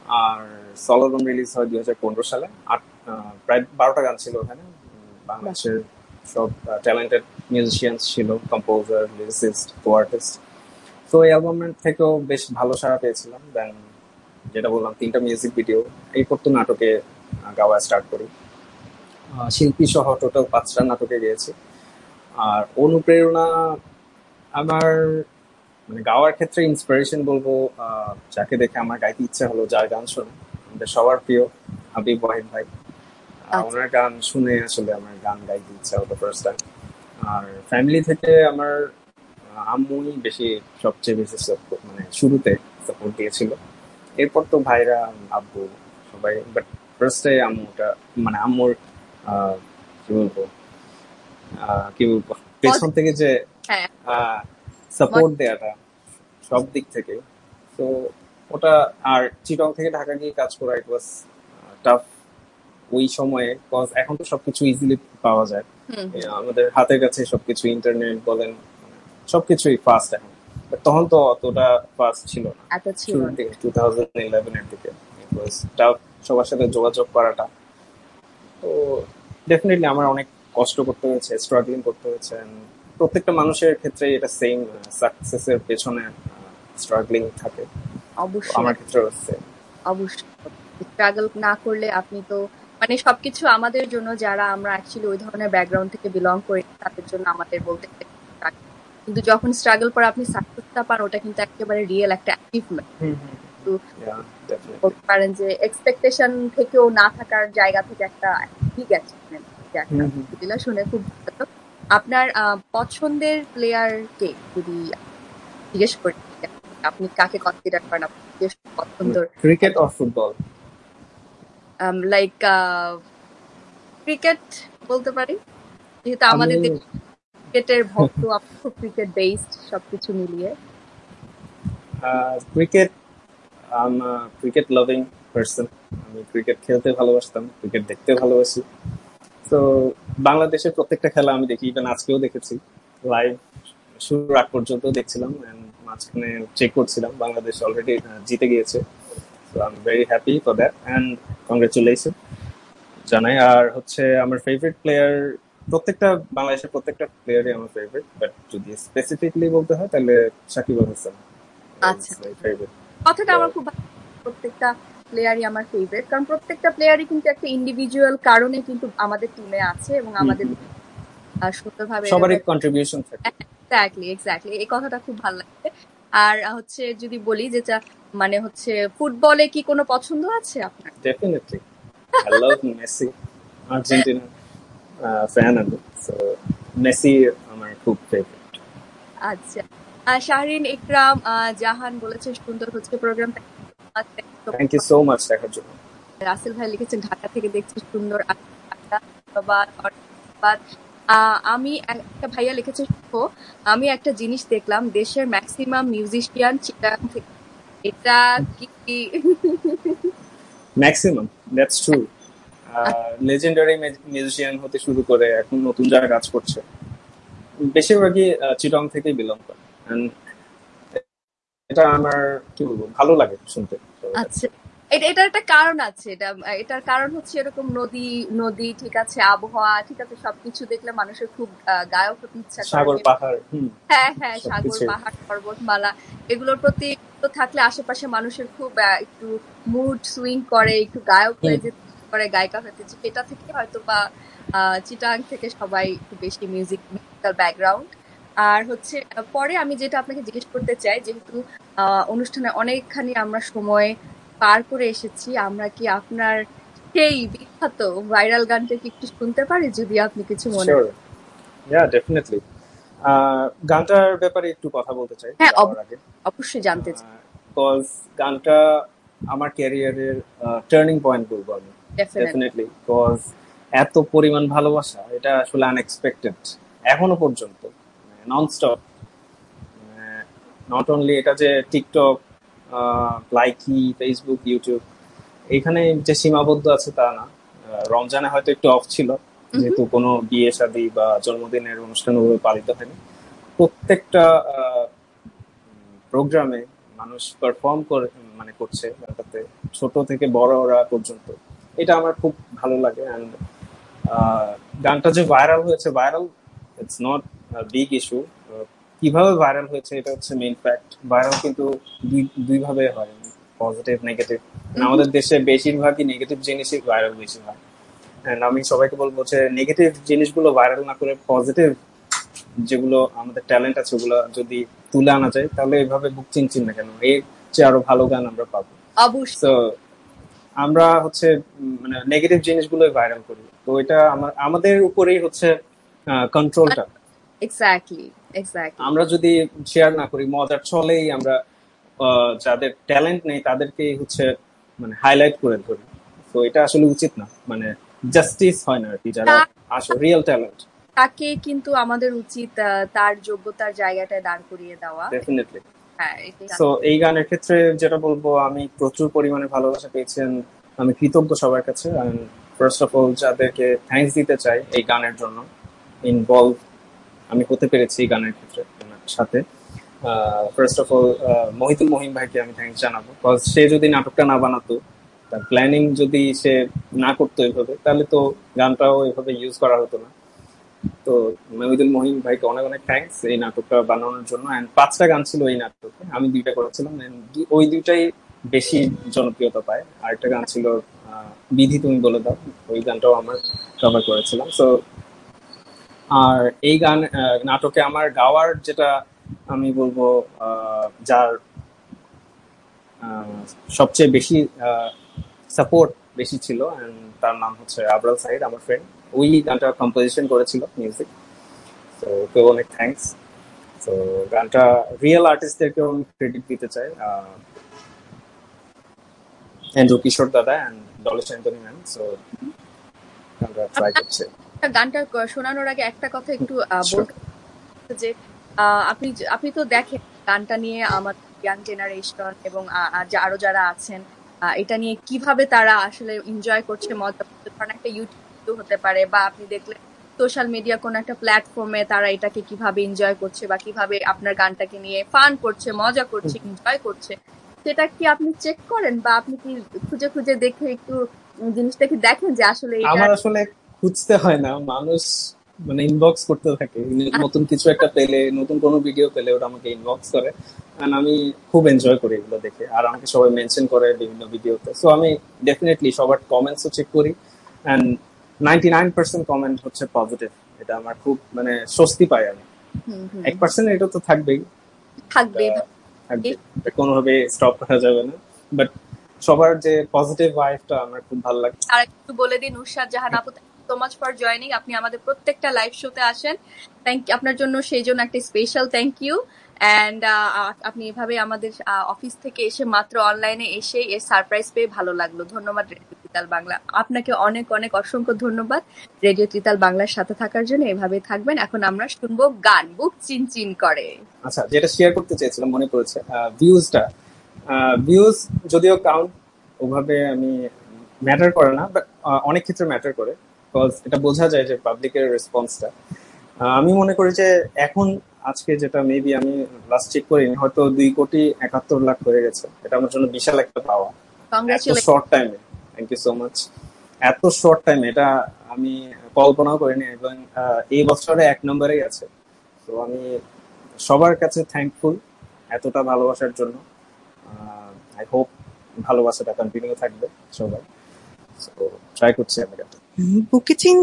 আর solo album release হয় 2015 সালে। প্রায় 12টা গান ছিল ওখানে। বাংলাদেশের সব ট্যালেন্টেড মিউজিশিয়ানস ছিল, কম্পোজার, লিরিসিস্ট, কো-আর্টিস্ট। তো এই অ্যালবামের থেকেও বেশ ভালো সাড়া পেয়েছিলাম। দেন যেটা বললাম, 3টা মিউজিক ভিডিও, এরপর তো নাটকে গাওয়া স্টার্ট করি। শিল্পী সহ টোটাল 5টা নাটকে গিয়েছি। আর অনুপ্রেরণা আমার, মানে গাওয়ার ক্ষেত্রে ইন্সপিরেশন বলবো, যাকে দেখে আমার গাইতে ইচ্ছা হলো, যার গান শুনে, আমাদের সবার প্রিয় হাবিব ওয়াহিদ ভাই। আচ্ছা ওনার গান শুনে আসলে আমার গান গাইতে ইচ্ছা হলো ফার্স্ট টাইম। আর ফ্যামিলি থেকে আমার আম্মুই সবচেয়ে বেশি মানে শুরুতে সাপোর্ট দিয়েছিল। এরপর তো ভাইরা, আব্বু, সবাই, বাট ফার্স্টে আম্মুটা, মানে আম্মুর আহ, কি বলবো পেছন Positive, থেকে যে হ্যাঁ সাপোর্ট দেয়াটা সব দিক থেকে। তো ওটা, আর চিটং থেকে ঢাকা গিয়ে কাজ করা, ইট ওয়াজ টাফ ওই সময়ে, কজ এখন তো সবকিছু ইজিলি পাওয়া যায়। হুম হুম আমাদের হাতের কাছে সবকিছু, ইন্টারনেট বলেন, সবকিছুই ফাস্ট এখন। But তখন তো অতটা ফাস্ট ছিল না। এত ছিল শুরুর না। দিকে 2011-এর দিকে ইট ওয়াজ টাফ সবার সাথে যোগাযোগ করাটা। তো ডেফিনেটলি আমার অনেক কষ্ট করতে হয়েছে, স্ট্রাগলিং করতে হয়েছে। And প্রত্যেকটা মানুষের ক্ষেত্রে এটা সেম, সাকসেসের পেছনে স্ট্রাগলিং থাকে। তো অবশ্যই আমার ক্ষেত্রে হচ্ছে। অবশ্যই স্ট্রাগল না করলে আপনি তো মানে সবকিছু আমাদের জন্য, যারা আমরা অ্যাকচুয়ালি ওই ধরনের ব্যাকগ্রাউন্ড থেকে বিলং করি, তাদের জন্য আমাদের বলতে গেলে struggle। কিন্তু যখন স্ট্রাগল করে আপনি সাকসেসটা পান, ওটা কিন্তু একেবারে রিয়েল একটা অ্যাচিভমেন্ট। তো ডেফিনেটলি। বলতে পারেন যে এক্সপেকটেশন থেকেও না থাকার জায়গা থেকে একটা বিগ অ্যাচিভমেন্ট। আলহামদুলিল্লাহ, শুনে খুব ভালো লাগলো। আপনার পছন্দের প্লেয়ার কে, যদি জিজ্ঞেস করি, আপনি কাকে কনসিডার করেন আপনার পছন্দের? Cricket or football? Like cricket বলতে পারি, যেহেতু আমি আমাদের দেশ ক্রিকেটের ভক্ত, আমরা খুব ক্রিকেট বেসড সবকিছু মিলিয়ে। Cricket, cricket loving person. আমি ক্রিকেট খেলতে ভালোবাসতাম, ক্রিকেট দেখতে ভালোবাসি। তো বাংলাদেশের প্রত্যেকটা খেলা আমি দেখি, ইভেন আজকেও দেখেছি লাইভ, শুরুর আগ পর্যন্ত দেখছিলাম। And মাঝখানে চেক করছিলাম, বাংলাদেশ অলরেডি জিতে গিয়েছে। So I am very happy for that and congratulation জানাই। আর হচ্ছে আমার ফেভারিট প্লেয়ার, বাংলাদেশের প্রত্যেকটা প্লেয়ারই আমার ফেভারিট, বাট যদি স্পেসিফিকলি বলতে হয় তাহলে সাকিব আল হাসান আচ্ছা, মাই ফেভারিট কথাটা আমার প্লেয়ার। খুব ভালো লাগে। প্রত্যেকটা প্লেয়ারই আমার ফেভারিট, কারণ প্রত্যেকটা প্লেয়ারই কিন্তু একটা ইন্ডিভিজুয়াল কারণে কিন্তু আমাদের টিমে আছে এবং আমাদের সুন্দরভাবে সবারই কন্ট্রিবিউশন থাকে। এক্স্যাক্টলি এক্স্যাক্টলি, এই কথাটা খুব ভালো লাগে। আর হচ্ছে যদি বলি যেটা, মানে হচ্ছে ফুটবলে কি কোনো পছন্দ আছে আপনার? Definitely I love Messi, Argentina fan আমি। সো মেসি আমার খুব ফেভারিট। আচ্ছা, শাহরিন ইকরাম জাহান বলেছে সুন্দর হচ্ছে প্রোগ্রামটা। থ্যাংক ইউ সো মাচ দেখার জন্য। রাসেল ভাই লিখেছেন ঢাকা থেকে দেখছি সুন্দর। ধন্যবাদ। আমি একটা ভাইয়া লিখেছে শুভ, আমি একটা জিনিস দেখলাম, দেশের ম্যাক্সিমাম মিউজিশিয়ান চিটাগাং থেকে। এটা কি? Maximum, that's true. Legendary musician হতে শুরু করে এখন নতুন যারা কাজ করছে, বেশিরভাগই চিটং থেকেই বিলং করে। And এটা আমার, কি বলবো, ভালো লাগে শুনতে। আচ্ছা, এটার একটা কারণ আছে। এটার কারণ হচ্ছে এরকম নদী নদী ঠিক আছে, আবহাওয়া ঠিক আছে, সবকিছু দেখলে মানুষের খুব গায়ক হতে ইচ্ছা করে। সাগর পাহাড়, হ্যাঁ হ্যাঁ, সাগর সবকিছু। পাহাড় পর্বতমালা, এগুলোর প্রতি থাকলে আশেপাশে মানুষের খুব একটু মুড সুইং করে, একটু গায়ক হয়ে যেতে করে, গায়িকা হতে। এটা থেকে হয়তো বা চিটাং থেকে সবাই একটু বেশি মিউজিক্যাল ব্যাকগ্রাউন্ড। আর হচ্ছে পরে আমি যেটা আপনাকে জিজ্ঞেস করতে চাই, যেহেতু অনুষ্ঠানে অনেকখানি আমরা সময় পার করে এসেছি, আমরা কি আপনার সেই বিখ্যাত ভাইরাল গানটা কি একটু শুনতে পারি, যদি আপনি কিছু মনে শিওর, ইয়া ডেফিনেটলি। গানটার ব্যাপারে একটু কথা বলতে চাই হ্যাঁ যাওয়ার আগে। অবশ্যই জানতে চাই। কজ গানটা আমার ক্যারিয়ারের টার্নিং পয়েন্ট বলবো আমি। ডেফিনেটলি ডেফিনেটলি, কজ এত পরিমাণ ভালোবাসা, এটা আসলে আনএক্সপেক্টেড এখনো পর্যন্ত, ননস্টপ। নট অনলি এটা যে টিকটক, লাইকি, ফেসবুক, ইউটিউব, এখানে যে সীমাবদ্ধ আছে তা না। রমজানে হয়তো একটু অফ ছিল, যেহেতু কোনো বিয়ে শাদী বা জন্মদিনের অনুষ্ঠান ওভাবে পালিত হয়নি। প্রত্যেকটা প্রোগ্রামে মানুষ পারফর্ম করে মানে করছে গানটাতে, ছোট থেকে বড়রা পর্যন্ত, এটা আমার খুব ভালো লাগে। অ্যান্ড গানটা যে ভাইরাল হয়েছে, viral it's not big issue. কিভাবে ভাইরাল হয়েছে এটা হচ্ছে মেইন ফ্যাক্ট। ভাইরাল কিন্তু দুই ভাবে হয়, পজিটিভ নেগেটিভ। আমাদের দেশে বেশিরভাগই নেগেটিভ জিনিসই ভাইরাল বেশি হয়। And আমি সবাইকে বলবো যে নেগেটিভ জিনিসগুলো ভাইরাল না করে পজিটিভ যেগুলো আমাদের ট্যালেন্ট আছে ওগুলো যদি তুলে আনা যায়, তাহলে এভাবে বুক চিনচিন না কেন, এর চেয়ে আরো ভালো গান আমরা পাবো। অবশ্যই। তো আমরা হচ্ছে মানে নেগেটিভ জিনিসগুলো ভাইরাল করি, তো এটা আমাদের উপরেই হচ্ছে কন্ট্রোলটা। এক্স্যাক্টলি। আমরা যদি শেয়ার না করি, মজার ছলেই আমরা যাদের ট্যালেন্ট নেই তাদেরকে হচ্ছে মানে হাইলাইট করে ধরি, তো এটা আসলে উচিত না, মানে জাস্টিস হয় না আর কি, যারা আসলে রিয়েল ট্যালেন্ট তাকে কিন্তু আমাদের উচিত তার যোগ্যতার জায়গাটায় দাঁড় করিয়ে দেওয়া। ডেফিনেটলি। হ্যাঁ, সো এই গানের ক্ষেত্রে যেটা বলবো, আমি প্রচুর পরিমাণে ভালোবাসা পেয়েছেন, আমি কৃতজ্ঞ সবার কাছে। ফার্স্ট অফ অল যাদেরকে থ্যাঙ্কস দিতে চাই এই গানের জন্য ইনভলভ আমি হতে পেরেছি এই গানের ক্ষেত্রে সাথে, first of all Mohitul Mahim ভাইকে আমি থ্যাঙ্কস জানাবো। বিকজ সে যদি নাটকটা না বানাতো, তার প্ল্যানিং যদি সে না করতো এভাবে, তাহলে তো গানটাও এভাবে ইউজ করা হতো না। তো মহিদুল মহিম ভাইকে অনেক অনেক থ্যাঙ্কস এই নাটকটা বানানোর জন্য। অ্যান্ড 5টা গান ছিল এই নাটকে, আমি 2টা করেছিলাম, ওই 2টাই বেশি জনপ্রিয়তা পায়। আরেকটা গান ছিল বিধি তুমি বলে দাও, ওই গানটাও আমার কভার করেছিলাম। সো আর এই গান নাটকে আমার গাওয়ার যেটা আমি বলবো যার সবচেয়ে বেশি সাপোর্ট বেশি ছিল, তার নাম হচ্ছে আবরাল সাহিদ, আমার ফ্রেন্ড। ওই গানটা কম্পোজিশন করেছিল মিউজিক, তো ওকে অনেক থ্যাঙ্কস। তো গানটা রিয়েল আর্টিস্টদেরকেও আমি ক্রেডিট দিতে চাই, এন্ড্রু কিশোর দাদা অ্যান্ড ডলেশ অ্যান্টনি ম্যাম। সো গানটা ট্রাই করছে। গানটা শোনানোর আগে একটা কথা একটু বলতে যে আপনি তো দেখেন গানটা নিয়ে আমার ইয়াং জেনারেশন এবং আরো যারা আছেন এটা নিয়ে কিভাবে তারা আসলে এনজয় করছে, মজা করছে। কারণ একটা ইউটিউব হতে পারে বা আপনি দেখলে সোশ্যাল মিডিয়া কোন একটা প্ল্যাটফর্মে তারা এটাকে কিভাবে এনজয় করছে বা কিভাবে আপনার গানটাকে নিয়ে ফান করছে, মজা করছে, এনজয় করছে, সেটা কি আপনি চেক করেন বা আপনি কি খুঁজে খুঁজে দেখে একটু জিনিসটা কি দেখেন যে আসলে আমার আসলে খুঁজতে হয় না, মানুষ মানে ইনবক্স করতে থাকে, নতুন কিছু একটা পেলে, নতুন কোনো ভিডিও পেলে ওটা আমাকে ইনবক্স করে, এন্ড আমি খুব এনজয় করি এগুলো দেখে। আর আমাকে সবাই মেনশন করে বিভিন্ন ভিডিওতে, সো আমি ডেফিনেটলি সবার কমেন্টসও চেক করি। এন্ড 99% কমেন্ট হচ্ছে পজিটিভ, এটা আমার খুব মানে স্বস্তি পাই আমি। 1% এটা তো থাকবেই, থাকবে কোনোভাবে স্টপ করা যাবে না, বাট সবার যে পজিটিভ ভাইবটা আমার খুব ভালো লাগে। আর একটু বলে দিন নুসরাত জাহান আপু, সো মাচ ফর জয়নিং। আপনি আমাদের প্রত্যেকটা লাইভ শোতে আসেন, থ্যাংক ইউ আপনার জন্য, সেই জন্য একটা স্পেশাল থ্যাংক ইউ। অ্যান্ড আপনি এভাবে আমাদের অফিস থেকে এসে মাত্র অনলাইনে এসে এর সারপ্রাইজ পেয়ে ভালো লাগলো। ধন্যবাদ রেডিও ত্রিতাল বাংলা, আপনাকে অনেক অনেক অসংখ্য ধন্যবাদ রেডিও ত্রিতাল বাংলার সাথে থাকার জন্য। এভাবে থাকবেন। এখন আমরা শুনবো গান বুক চিনচিন করে। আচ্ছা, যেটা শেয়ার করতে চেয়েছিলাম মনে পড়েছে, ভিউজ যদিও কাউন্ট ওভাবে আমি ম্যাটার করে না, বাট অনেক ক্ষেত্রে ম্যাটার করে, বিকজ এটা বোঝা যায় যে পাবলিকের রেসপন্সটা। আমি মনে করি যে এখন আজকে যেটা মেবি আমি লাস্ট চেক করিনি, হয়তো 2,71,00,000 হয়ে গেছে। এটা আমার জন্য বিশাল একটা পাওয়া এত শর্ট টাইমে। Thank you so much. এত শর্ট টাইমে এটা আমি কল্পনাও করিনি, এবং এই বছরে 1 নম্বরেই আছে। তো আমি সবার কাছে থ্যাঙ্কফুল এতটা ভালোবাসার জন্য। আই হোপ ভালোবাসাটা কন্টিনিউ থাকবে সবাই। ট্রাই করছি আমি।